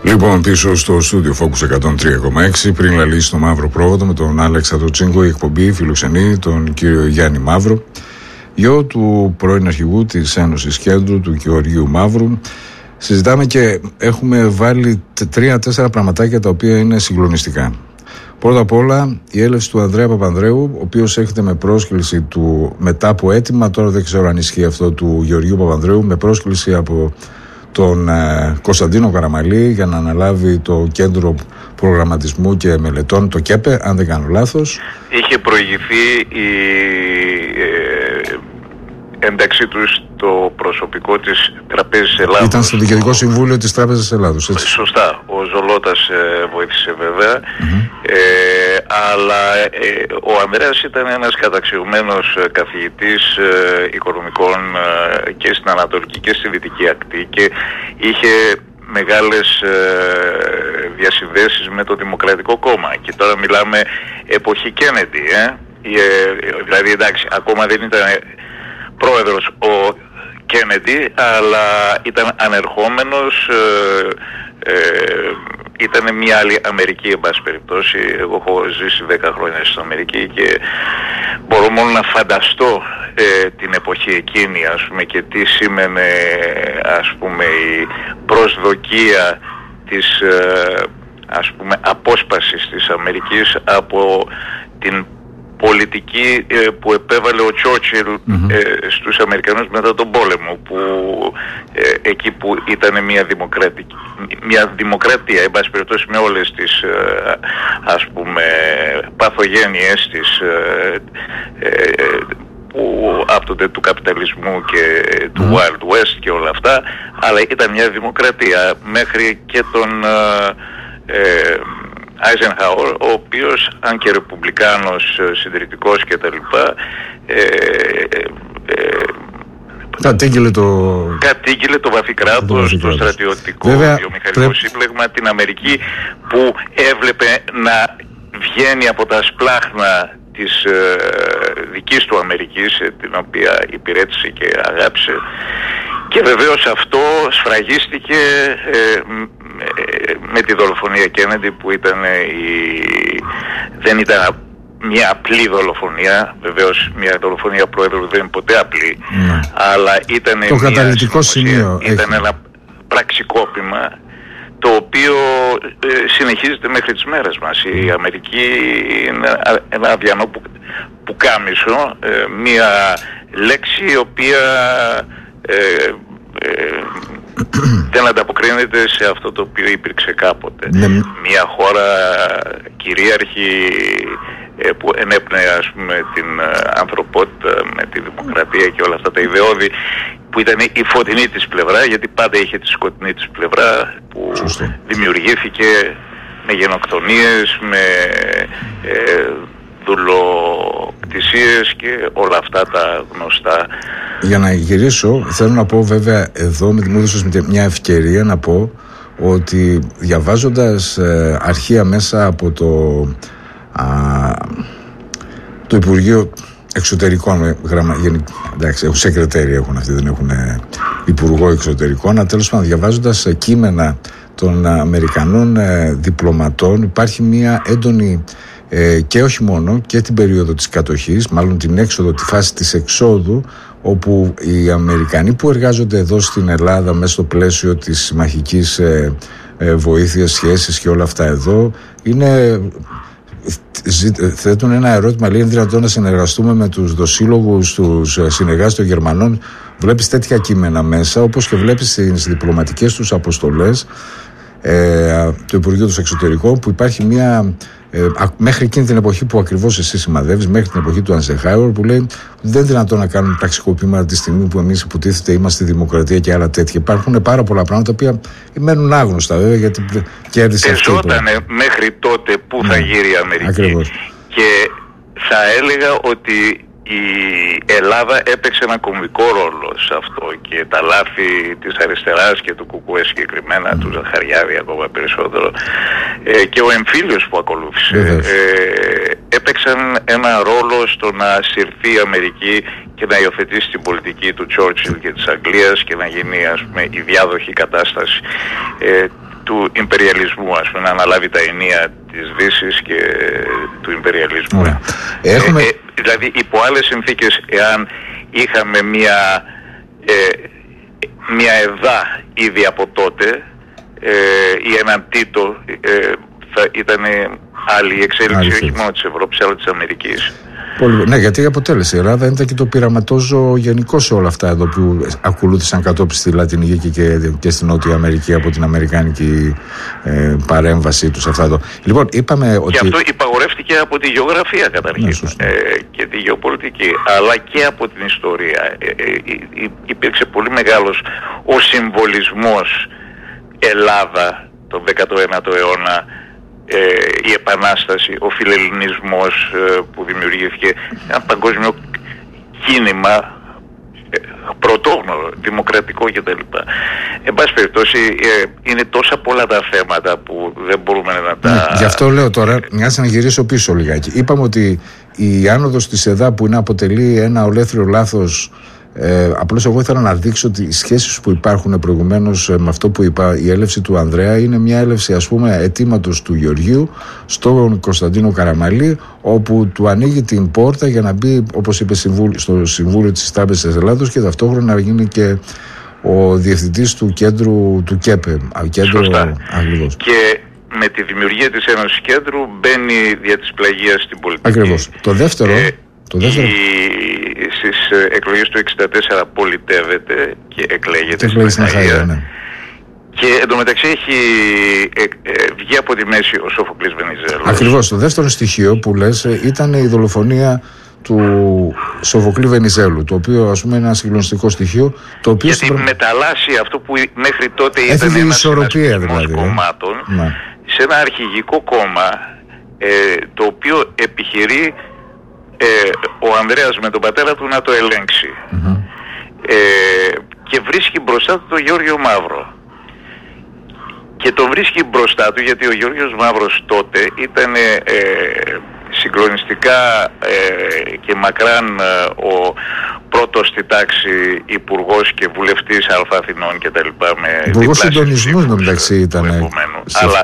Λοιπόν, πίσω στο στούντιο Focus 103,6, πριν λαλήσει στο Μαύρο Πρόβατο με τον Αλέξανδρο Τσίγκο, η εκπομπή φιλοξενεί τον κύριο Γιάννη Μαύρο, γιο του πρώην αρχηγού της Ένωσης Κέντρου, του Γεωργίου Μαύρου. Συζητάμε και έχουμε βάλει 3-4 πραγματάκια τα οποία είναι συγκλονιστικά. Πρώτα απ' όλα, η έλευση του Ανδρέα Παπανδρέου, ο οποίος έρχεται με πρόσκληση του μετά από αίτημα, τώρα δεν ξέρω αν ισχύει αυτό, του Γεωργίου Παπανδρέου, με πρόσκληση από τον Κωνσταντίνο Καραμαλή για να αναλάβει το Κέντρο Προγραμματισμού και Μελετών, το ΚΕΠΕ, αν δεν κάνω λάθος. Είχε προηγηθεί η ένταξή του στο προσωπικό της Τραπέζης Ελλάδος. Ήταν στο Διοικητικό Συμβούλιο της Τράπεζας Ελλάδος, έτσι. Σωστά. Ο Ζολώτας βοήθησε βέβαια. Αλλά ο Ανδρέας ήταν ένας καταξιωμένος καθηγητής οικονομικών και στην Ανατολική και στη Δυτική Ακτή και είχε μεγάλες διασυνδέσεις με το Δημοκρατικό Κόμμα. Και τώρα μιλάμε εποχή Κέννεντι, δηλαδή εντάξει, ακόμα δεν ήταν πρόεδρος ο Κέννεντι, αλλά ήταν ανερχόμενος, ήταν μια άλλη Αμερική, εν πάση περιπτώσει. Εγώ έχω ζήσει 10 χρόνια στην Αμερική και μπορώ μόνο να φανταστώ την εποχή εκείνη, ας πούμε, και τι σήμαινε, ας πούμε, η προσδοκία της, ας πούμε, απόσπασης της Αμερικής από την πολιτική που επέβαλε ο Τσόρτσιλ στους Αμερικανούς μετά τον πόλεμο, που εκεί που ήταν μια δημοκρατία, εν πάση περιπτώσει, με όλες τις ας πούμε παθογένειες της που άπτονται του καπιταλισμού και του Wild West και όλα αυτά, αλλά ήταν μια δημοκρατία μέχρι και τον Άιζενχάουερ, ο οποίος, αν και ρεπουμπλικάνος, συντηρητικός και τα λοιπά, κατήγγειλε το βαθικράτος, το στρατιωτικό βιομηχανικό σύμπλεγμα, την Αμερική που έβλεπε να βγαίνει από τα σπλάχνα της δικής του Αμερικής, την οποία υπηρέτησε και αγάπησε. Και βεβαίως αυτό σφραγίστηκε με τη δολοφονία Κέννεντι, που δεν ήταν μια απλή δολοφονία. Βεβαίως μια δολοφονία πρόεδρου δεν είναι ποτέ απλή, αλλά ήταν το καταλυτικό σημείο. Ήταν ένα πραξικόπημα το οποίο συνεχίζεται μέχρι τις μέρες μας. Η Αμερική είναι ένα αδιανό πουκάμισο, μια λέξη η οποία δεν ανταποκρίνεται σε αυτό το οποίο υπήρξε κάποτε. Μια χώρα κυρίαρχη που ενέπνεε, ας πούμε, την ανθρωπότητα με τη δημοκρατία και όλα αυτά τα ιδεώδη, που ήταν η φωτεινή της πλευρά, γιατί πάντα είχε τη σκοτεινή της πλευρά που δημιουργήθηκε με γενοκτονίες, με δουλοκτησίες και όλα αυτά τα γνωστά. Για να γυρίσω, θέλω να πω βέβαια εδώ, μου έδωσες μια ευκαιρία να πω ότι διαβάζοντας αρχεία μέσα από το Υπουργείο Εξωτερικών, εντάξει, έχουν σεκρετέρια, έχουν αυτοί, δεν έχουν Υπουργό Εξωτερικών, τέλος πάντων, διαβάζοντας κείμενα των Αμερικανών διπλωματών, υπάρχει μια έντονη και όχι μόνο και την περίοδο της κατοχής, μάλλον την έξοδο, τη φάση της εξόδου, όπου οι Αμερικανοί που εργάζονται εδώ στην Ελλάδα μέσα στο πλαίσιο της συμμαχικής βοήθειας, σχέσεις και όλα αυτά εδώ, θέτουν ένα ερώτημα, λέει, είναι δυνατόν να συνεργαστούμε με τους δοσύλλογους, τους συνεργάτες των Γερμανών? Βλέπεις τέτοια κείμενα μέσα, όπως και βλέπεις στις διπλωματικές τους αποστολές του Υπουργείου του Εξωτερικών, που υπάρχει μια μέχρι εκείνη την εποχή που ακριβώς εσύ σημαδεύεις, μέχρι την εποχή του Άιζενχάουερ, που λέει δεν είναι δυνατόν να κάνουμε πραξικοπήματα τη στιγμή που εμείς υποτίθεται είμαστε δημοκρατία και άλλα τέτοια. Υπάρχουν πάρα πολλά πράγματα που μένουν άγνωστα, βέβαια, γιατί κέρδισε αυτό. Εζώτανε μέχρι τότε που θα γύρει η Αμερική. Ακριβώς. Και θα έλεγα ότι η Ελλάδα έπαιξε ένα κομβικό ρόλο σε αυτό, και τα λάθη της αριστεράς και του ΚΚΕ συγκεκριμένα, του Ζαχαριάδη ακόμα περισσότερο, και ο εμφύλιος που ακολούθησε, έπαιξαν ένα ρόλο στο να συρθεί η Αμερική και να υιοθετήσει την πολιτική του Τσόρτσιλ και της Αγγλίας και να γίνει, ας πούμε, η διάδοχη κατάσταση του ιμπεριαλισμού, ας πούμε, να αναλάβει τα ενία της Δύσης και του ιμπεριαλισμού. Δηλαδή υπό άλλες συνθήκες, εάν είχαμε μια ΕΔΑ ήδη από τότε ή έναν Τίτο, θα ήταν άλλη η εξέλιξη, όχι μόνο της Ευρώπης αλλά της Αμερικής. Ναι, γιατί αποτέλεσε η Ελλάδα ήταν και το πειραματόζω γενικό σε όλα αυτά εδώ που ακολούθησαν κατόπιν στη Λατινική και στη Νότια Αμερική από την αμερικάνικη παρέμβασή τους αυτά εδώ. Λοιπόν, είπαμε ότι... Και αυτό υπαγορεύτηκε από τη γεωγραφία καταρχήν και τη γεωπολιτική, αλλά και από την ιστορία. Υπήρξε πολύ μεγάλος ο συμβολισμός Ελλάδα τον 19ο αιώνα, η Επανάσταση, ο φιλελληνισμός που δημιουργήθηκε, ένα παγκόσμιο κίνημα πρωτόγνωρο, δημοκρατικό κτλ. Εν πάση περιπτώσει, είναι τόσα πολλά τα θέματα που δεν μπορούμε να τα... Γι' αυτό λέω τώρα, μιας να γυρίσω πίσω λιγάκι. Είπαμε ότι η άνοδος της ΕΔΑ που αποτελεί ένα ολέθριο λάθος. Απλώς εγώ ήθελα να δείξω ότι οι σχέσεις που υπάρχουν προηγουμένως με αυτό που είπα, η έλευση του Ανδρέα είναι μια έλευση, ας πούμε, αιτήματος του Γεωργίου στον Κωνσταντίνο Καραμαλή, όπου του ανοίγει την πόρτα για να μπει, όπως είπε, στο Συμβούλιο της Τράπεζας της Ελλάδος και ταυτόχρονα να γίνει και ο διευθυντής του κέντρου του ΚΕΠΕ. Ακριβώς. Και με τη δημιουργία της Ένωσης Κέντρου μπαίνει δια της πλαγίας στην πολιτική. Ακριβώς. Το δεύτερο... Στις εκλογές του 1964 πολιτεύεται και εκλέγεται στην Αχαΐα, ναι. Και εντωμεταξύ έχει βγει από τη μέση ο Σόφοκλης Βενιζέλος. Ακριβώς. Το δεύτερο στοιχείο που λες ήταν η δολοφονία του Σοφοκλή Βενιζέλου, το οποίο, ας πούμε, είναι ένα συγκλονιστικό στοιχείο, το οποίο γιατί μεταλλάσσει αυτό που μέχρι τότε ήταν ένα συνασπισμός κομμάτων σε ένα αρχηγικό κόμμα, το οποίο επιχειρεί ο Ανδρέας με τον πατέρα του να το ελέγξει. Και βρίσκει μπροστά του τον Γιώργιο Μαύρο. Και τον βρίσκει μπροστά του γιατί ο Γιώργος Μαύρος τότε ήταν συγκλονιστικά και μακράν ο πρώτος στη τάξη υπουργός και βουλευτής Αλφα Αθηνών και τα λοιπά. Υπουργός συντονισμού μεταξύ ήταν. Αλλά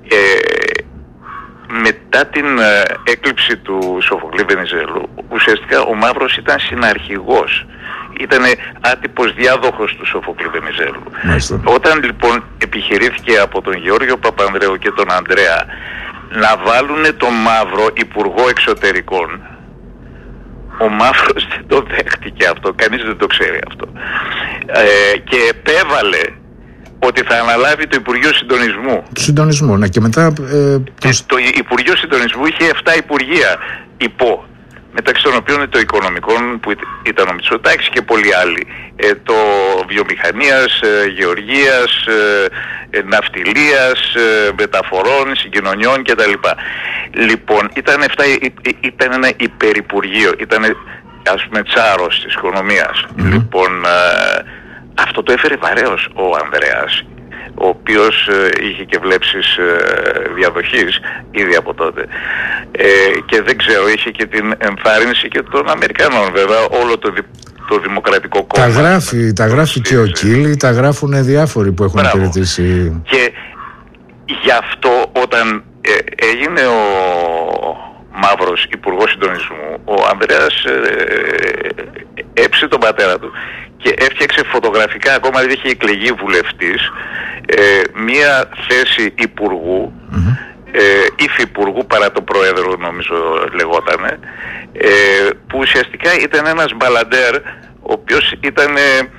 μετά την έκλειψη του Σοφοκλή Βενιζέλου, ουσιαστικά ο Μαύρος ήταν συναρχηγός. Ήταν άτυπος διάδοχος του Σοφοκλή Βενιζέλου. Όταν λοιπόν επιχειρήθηκε από τον Γεώργιο Παπανδρέου και τον Ανδρέα να βάλουν τον Μαύρο υπουργό εξωτερικών, ο Μαύρος δεν το δέχτηκε αυτό, κανείς δεν το ξέρει αυτό. Και επέβαλε ότι θα αναλάβει το Υπουργείο Συντονισμού. Του συντονισμού, ναι, και μετά... Το Υπουργείο Συντονισμού είχε 7 υπουργεία υπό, μεταξύ των οποίων το Οικονομικών που ήταν ο Μητσοτάκης και πολλοί άλλοι. Το Βιομηχανίας, Γεωργίας, Ναυτιλίας, Μεταφορών, Συγκοινωνιών κτλ. Λοιπόν, ήταν ένα υπερυπουργείο, ήταν, ας πούμε, τσάρος της οικονομίας. Λοιπόν, αυτό το έφερε βαρέως ο Ανδρέας, ο οποίος είχε και βλέψεις διαδοχής ήδη από τότε, και δεν ξέρω, είχε και την ενθάρρυνση και των Αμερικανών, βέβαια, όλο το Δημοκρατικό Κόμμα. Τα γράφει και ο Κίλι, τα γράφουν διάφοροι που έχουν υπηρετήσει. Και γι' αυτό όταν έγινε ο Μαύρος υπουργός συντονισμού, ο Ανδρέας έψε τον πατέρα του και έφτιαξε φωτογραφικά, ακόμα δεν είχε εκλεγεί βουλευτής, μία θέση υπουργού, υφυπουργού παρά το πρόεδρο νομίζω λεγότανε, που ουσιαστικά ήταν ένας μπαλαντέρ, ο οποίος ήταν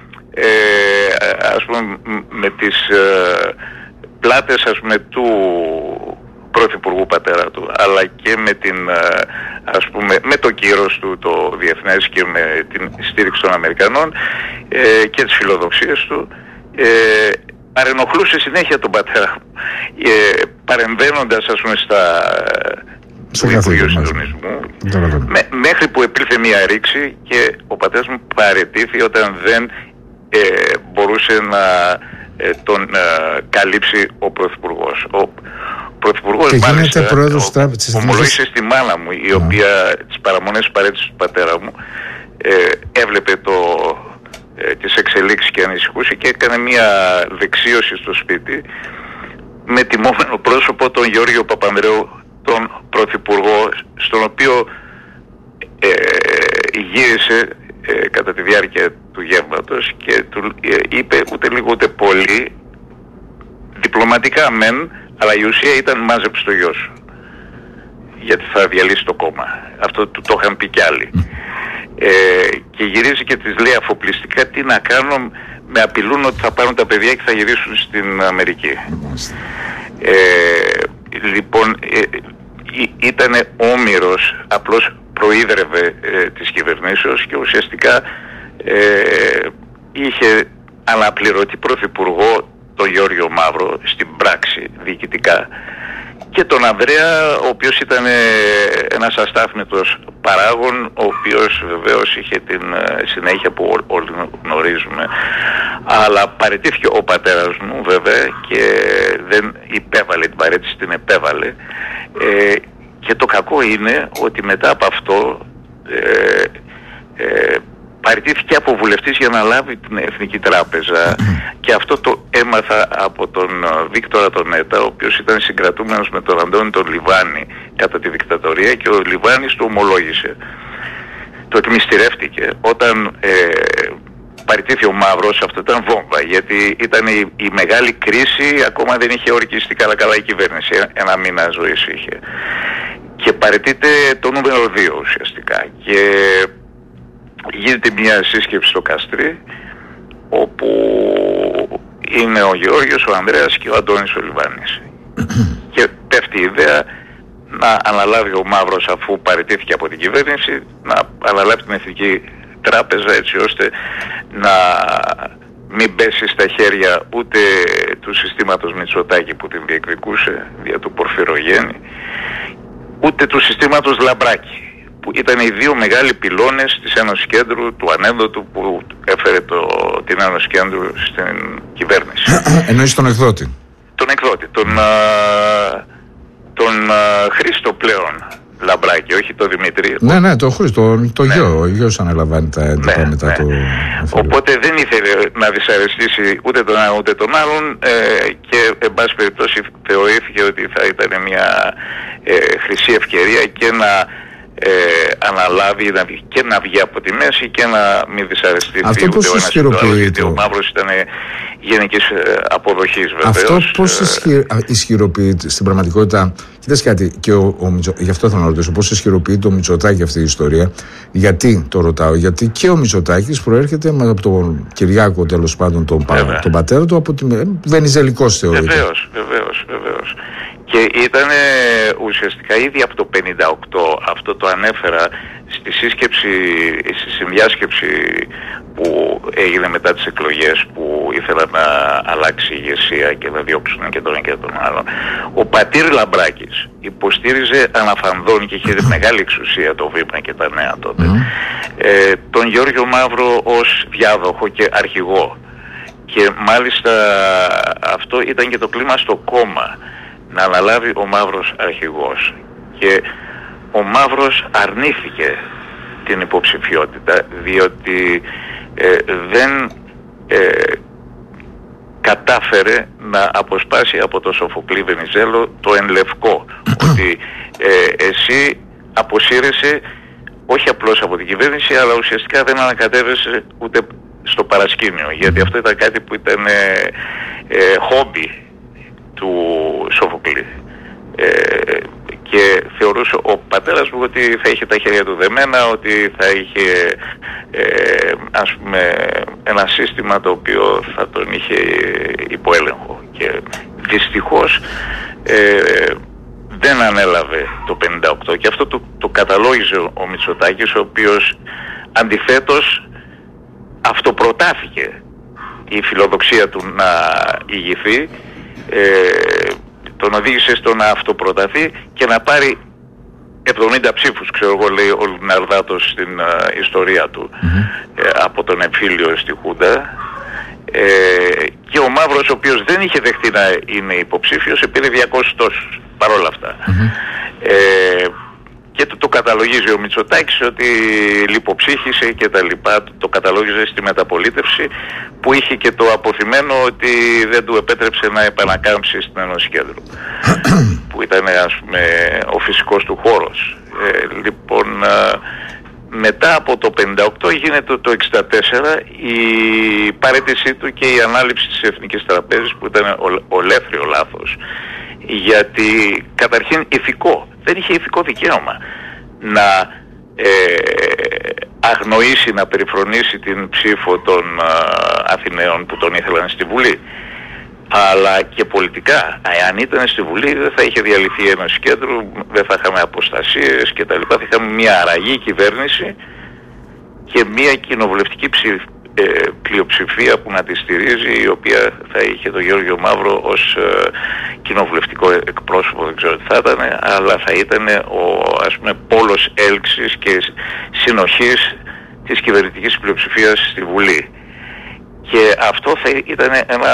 ας πούμε με τις πλάτες, ας πούμε, του πρωθυπουργού πατέρα του, αλλά και με την, ας πούμε, με το κύρος του το διεθνές και με την στήριξη των Αμερικανών και τις φιλοδοξίες του, παρενοχλούσε συνέχεια τον πατέρα μου, παρεμβαίνοντας, ας πούμε, στο Υπουργείο Συντονισμού, μέχρι που επήλθε μια ρήξη και ο πατέρας μου παραιτήθη όταν δεν μπορούσε να τον καλύψει ο πρωθυπουργός. Ο πρωθυπουργός μάλιστα ομολόγησε στη μάνα μου, η οποία τις παραμονές παρέτησης του πατέρα μου έβλεπε τις εξελίξεις και ανησυχούσε και έκανε μια δεξίωση στο σπίτι με τιμόμενο πρόσωπο τον Γεώργιο Παπανδρέου, τον Πρωθυπουργό, στον οποίο γύρισε κατά τη διάρκεια του γεύματος και του είπε ούτε λίγο ούτε πολύ, διπλωματικά μεν, αλλά η ουσία ήταν μάζεψε το γιο σου, γιατί θα διαλύσει το κόμμα. Αυτό του το είχαν πει κι άλλοι. Και γυρίζει και της λέει αφοπλιστικά, τι να κάνω, με απειλούν ότι θα πάρουν τα παιδιά και θα γυρίσουν στην Αμερική. Λοιπόν, ήταν όμηρος, απλώς προείδρευε της κυβερνήσεως και ουσιαστικά είχε αναπληρωτή πρωθυπουργό τον Γιώργιο Μαύρο στην πράξη διοικητικά και τον Ανδρέα, ο οποίος ήταν ένας αστάθμητος παράγων, ο οποίος βεβαίως είχε την συνέχεια που όλοι γνωρίζουμε, αλλά παραιτήθηκε ο πατέρας μου βέβαια και δεν υπέβαλε την παραίτηση, την επέβαλε, και το κακό είναι ότι μετά από αυτό παραιτήθηκε από βουλευτής για να λάβει την Εθνική Τράπεζα και αυτό το έμαθα από τον Βίκτορα τον Έτα, ο οποίος ήταν συγκρατούμενος με τον Αντώνη τον Λιβάνη κατά τη δικτατορία και ο Λιβάνης του ομολόγησε. Το εκμυστηρεύτηκε. Όταν παραιτήθηκε ο Μαύρος, αυτό ήταν βόμβα, γιατί ήταν η μεγάλη κρίση, ακόμα δεν είχε ορκιστεί καλά η κυβέρνηση, ένα μήνα ζωής είχε. Και παραιτείται το νούμερο 2 ουσιαστικά και γίνεται μια σύσκεψη στο Καστρί, όπου είναι ο Γεώργιος, ο Ανδρέας και ο Αντώνης ο Λιβάνης. Και πέφτει η ιδέα να αναλάβει ο Μαύρος, αφού παραιτήθηκε από την κυβέρνηση, να αναλάβει την Εθνική Τράπεζα, έτσι ώστε να μην πέσει στα χέρια ούτε του συστήματος Μητσοτάκη που την διεκδικούσε δια του Πορφυρογέννη, ούτε του συστήματος Λαμπράκη, που ήταν οι δύο μεγάλοι πυλώνες της Ένωσης Κέντρου, του ανένδοτου που έφερε την Ένωση Κέντρου στην κυβέρνηση. Εννοείς τον εκδότη. Τον εκδότη, τον Χρήστο πλέον Λαμπράκη, όχι τον Δημήτρη. Ναι, τον Χρήστο, το γιο. Ο γιος αναλαμβάνει τα έντυπα μετά το... Οπότε δεν ήθελε να δυσαρεστήσει ούτε τον ένα ούτε τον άλλον και εν πάση περιπτώσει θεωρήθηκε ότι θα ήταν μια χρυσή ευκαιρία και να αναλάβει και να βγει από τη μέση και να μην δυσαρεστεί ούτε ο ένας ούτε ο άλλος, γιατί ο Μαύρος ήταν γενικής αποδοχής βεβαίως. Αυτό πώς ισχυροποιείται στην πραγματικότητα? Κοίτας κάτι, και γι' αυτό θέλω να ρωτήσω, πώς ισχυροποιείται ο Μητσοτάκη αυτή η ιστορία? Γιατί το ρωτάω? Γιατί και ο Μητσοτάκης προέρχεται από τον Κυριάκο, τέλος πάντων τον πατέρα του, από τη Βενιζελικός θεωρείται. Βεβαίως. Και ήταν ουσιαστικά ήδη από το 1958, αυτό το ανέφερα στη συνδιάσκεψη που έγινε μετά τις εκλογές, που ήθελαν να αλλάξει η ηγεσία και να διώξουν και τον ένα και τον άλλον. Ο πατήρ Λαμπράκης υποστήριζε αναφανδόν και είχε μεγάλη εξουσία το Βήμα και τα Νέα τότε, τον Γιώργιο Μαύρο ως διάδοχο και αρχηγό. Και μάλιστα αυτό ήταν και το κλίμα στο κόμμα, να αναλάβει ο Μαύρος αρχηγός, και ο Μαύρος αρνήθηκε την υποψηφιότητα διότι δεν κατάφερε να αποσπάσει από το Σοφοκλή Βενιζέλο το εν λευκό, ότι εσύ αποσύρεσαι όχι απλώς από την κυβέρνηση, αλλά ουσιαστικά δεν ανακατεύεσαι ούτε στο παρασκήνιο, γιατί αυτό ήταν κάτι που ήταν χόμπι του Σοφοκλή, και θεωρούσε ο πατέρας μου ότι θα είχε τα χέρια του δεμένα, ότι θα είχε ας πούμε ένα σύστημα το οποίο θα τον είχε υποέλεγχο, και δυστυχώς δεν ανέλαβε το 1958, και αυτό το καταλόγιζε ο Μητσοτάκης, ο οποίος αντιθέτως αυτοπροτάθηκε η φιλοδοξία του να ηγηθεί, τον οδήγησε στο να αυτοπροταθεί και να πάρει 70 ψήφους, ξέρω εγώ, λέει ο Λιναρδάτος στην ιστορία του, από τον εμφύλιο στη Χούντα, και ο Μαύρος, ο οποίος δεν είχε δεχτεί να είναι υποψήφιος, πήρε 200 τόσους παρόλα αυτά. και το καταλογίζει ο Μητσοτάκης ότι λιποψύχησε και τα λοιπά. Το καταλόγιζε στη μεταπολίτευση, που είχε και το αποθυμένο ότι δεν του επέτρεψε να επανακάμψει στην Ένωση Κέντρου που ήταν, ας πούμε, ο φυσικός του χώρος. Λοιπόν, μετά από το 58 γίνεται το 64 η παραίτησή του και η ανάληψη της Εθνικής Τραπέζης, που ήταν ολέθριο λάθος, γιατί καταρχήν ηθικό, δεν είχε ηθικό δικαίωμα να αγνοήσει, να περιφρονήσει την ψήφο των Αθηναίων που τον ήθελαν στη Βουλή. Αλλά και πολιτικά, αν ήταν στη Βουλή δεν θα είχε διαλυθεί η Ένωση Κέντρου, δεν θα είχαμε αποστασίες και τα λοιπά, θα είχαμε μια αραγή κυβέρνηση και μια κοινοβουλευτική πλειοψηφία που να τη στηρίζει, η οποία θα είχε τον Γιώργο Μαύρο ως κοινοβουλευτικό εκπρόσωπο, δεν ξέρω τι θα ήταν, αλλά θα ήταν ας πούμε, πόλος έλξης και συνοχής της κυβερνητικής πλειοψηφίας στη Βουλή. Και αυτό θα ήταν ένα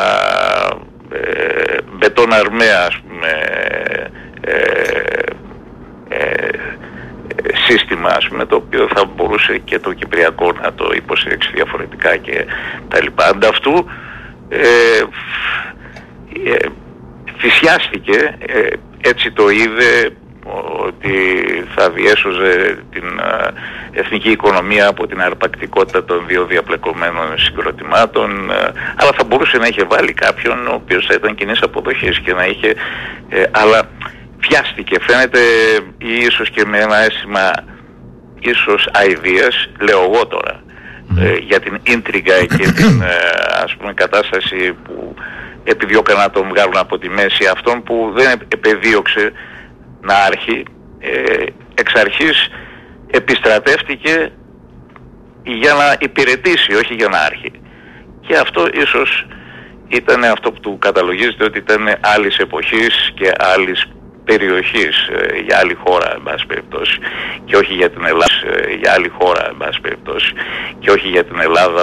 μπετόν αρμέ, ας πούμε, σύστημα, ας πούμε, το οποίο θα μπορούσε και το Κυπριακό να το υποστηρίξει διαφορετικά και τα λοιπά. Ανταυτού θυσιάστηκε, έτσι το είδε, ότι θα διέσωζε την εθνική οικονομία από την αρπακτικότητα των δύο διαπλεκομένων συγκροτημάτων, αλλά θα μπορούσε να είχε βάλει κάποιον ο οποίος θα ήταν κοινής αποδοχής και να είχε, αλλά βιάστηκε, φαίνεται, ίσως και με ένα αίσθημα ίσως αηδίας, λέω εγώ τώρα, για την ίντριγκα και την ας πούμε κατάσταση που επιδιώκαν να τον βγάλουν από τη μέση, αυτόν που δεν επεδίωξε να άρχει, εξ αρχής επιστρατεύτηκε για να υπηρετήσει, όχι για να άρχει. Και αυτό ίσως ήταν αυτό που του καταλογίζεται ότι ήταν άλλης εποχής και άλλης περιοχής, για άλλη χώρα, εν πάση περιπτώσει, και όχι για την Ελλάδα, για άλλη χώρα, εν πάση περιπτώσει, και όχι για την Ελλάδα